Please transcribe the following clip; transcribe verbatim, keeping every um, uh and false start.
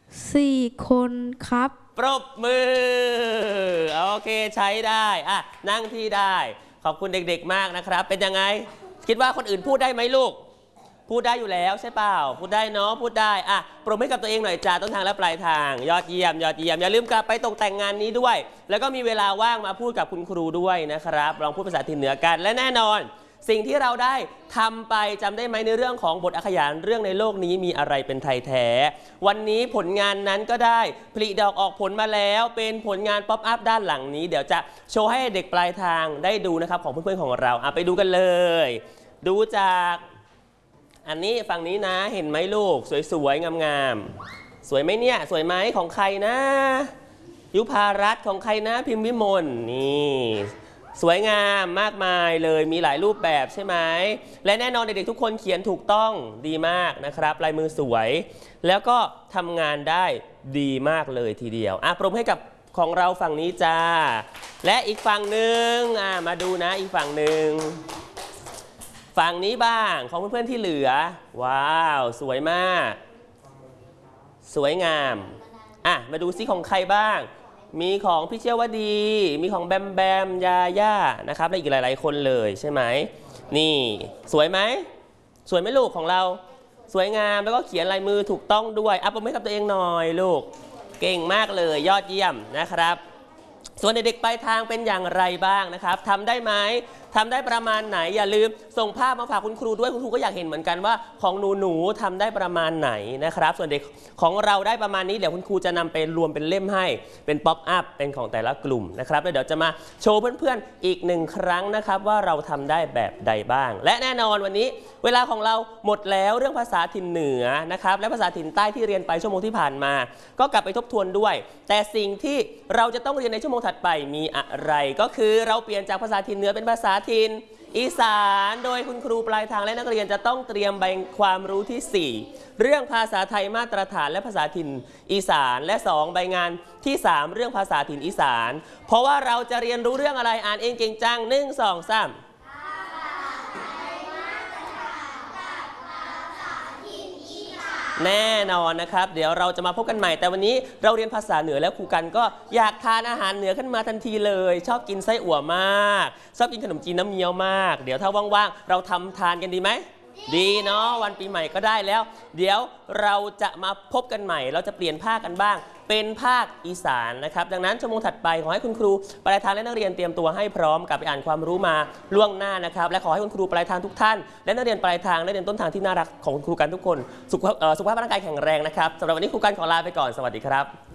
สี่คนครับปรบมือโอเคใช้ได้อ่ะนั่งที่ได้ขอบคุณเด็กๆมากนะครับเป็นยังไงคิดว่าคนอื่นพูดได้ไหมลูกพูดได้อยู่แล้วใช่เปล่าพูดได้เนาะพูดได้อ่ะปรบมือให้กับตัวเองหน่อยจ้าต้นทางและปลายทางยอดเยี่ยมยอดเยี่ยมอย่าลืมกลับไปตกแต่งงานนี้ด้วยแล้วก็มีเวลาว่างมาพูดกับคุณครูด้วยนะครับลองพูดภาษาถิ่นเหนือกันและแน่นอนสิ่งที่เราได้ทำไปจำได้ไหมในเรื่องของบทอักขยานเรื่องในโลกนี้มีอะไรเป็นไทยแท้วันนี้ผลงานนั้นก็ได้ผลิดอกออกผลมาแล้วเป็นผลงานป๊อปอัพด้านหลังนี้เดี๋ยวจะโชว์ให้เด็กปลายทางได้ดูนะครับของเพื่อนๆของเราเอาไปดูกันเลยดูจากอันนี้ฝั่งนี้นะเห็นไหมลูกสวยๆงามๆสวยไหมเนี่ยสวยไหมของใครนะยุพารัตน์ของใครนะพิมพ์วิมลนี่สวยงามมากมายเลยมีหลายรูปแบบใช่ไหมและแน่นอนเด็กๆทุกคนเขียนถูกต้องดีมากนะครับลายมือสวยแล้วก็ทำงานได้ดีมากเลยทีเดียวอ่ะปรบมือให้กับของเราฝั่งนี้จ้าและอีกฝั่งหนึ่งอ่ะมาดูนะอีกฝั่งหนึ่งฝั่งนี้บ้างของเพื่อนๆที่เหลือว้าวสวยมากสวยงามอ่ะมาดูซิของใครบ้างมีของพี่เชี่ยววดีมีของแบมแบมยาย่านะครับและอีกหลายๆคนเลยใช่ไหมนี่สวยไหมสวยไหมลูกของเราสวยงามแล้วก็เขียนลายมือถูกต้องด้วยอ่ะปรบมือให้กับตัวเองหน่อยลูกเก่งมากเลยยอดเยี่ยมนะครับส่วนเด็กๆปลายทางเป็นอย่างไรบ้างนะครับทำได้ไหมทำได้ประมาณไหนอย่าลืมส่งภาพมาฝากคุณครูด้วยคุณครูก็อยากเห็นเหมือนกันว่าของหนูหนูทำได้ประมาณไหนนะครับส่วนเด็กของเราได้ประมาณนี้เดี๋ยวคุณครูจะนำไปรวมเป็นเล่มให้เป็นป๊อปอัพเป็นของแต่ละกลุ่มนะครับแล้วเดี๋ยวจะมาโชว์เพื่อนๆอีกหนึ่งครั้งนะครับว่าเราทำได้แบบใดบ้างและแน่นอนวันนี้เวลาของเราหมดแล้วเรื่องภาษาถิ่นเหนือนะครับและภาษาถิ่นใต้ที่เรียนไปชั่วโมงที่ผ่านมาก็กลับไปทบทวนด้วยแต่สิ่งที่เราจะต้องเรียนในชั่วโมงถัดไปมีอะไรก็คือเราเปลี่ยนจากภาษาถิ่นเหนือเป็นภาษาถิ่นอีสานโดยคุณครูปลายทางและนักเรียนจะต้องเตรียมใบความรู้ที่สี่เรื่องภาษาไทยมาตรฐานและภาษาถิ่นอีสานและสองใบงานที่สามเรื่องภาษาถิ่นอีสานเพราะว่าเราจะเรียนรู้เรื่องอะไรอ่านเองเก่งจังหนึ่งสองสามแน่นอนนะครับเดี๋ยวเราจะมาพบกันใหม่แต่วันนี้เราเรียนภาษาเหนือแล้วครูกันก็อยากทานอาหารเหนือขึ้นมาทันทีเลยชอบกินไส้อั่วมากชอบกินขนมจีนน้ำเงี้ยวมากเดี๋ยวถ้าว่างๆเราทำทานกันดีไหมดีเนาะวันปีใหม่ก็ได้แล้วเดี๋ยวเราจะมาพบกันใหม่เราจะเปลี่ยนภาคกันบ้างเป็นภาคอีสานนะครับดังนั้นชั่วโมงถัดไปขอให้คุณครูปลายทางและนักเรียนเตรียมตัวให้พร้อมกับไปอ่านความรู้มาล่วงหน้านะครับและขอให้คุณครูปลายทางทุกท่านและนักเรียนปลายทางและนักเรียนต้นทางที่น่ารักของคุณครูกันทุกคนสุขภาพร่างกายแข็งแรงนะครับสำหรับวันนี้ครูกันขอลาไปก่อนสวัสดีครับ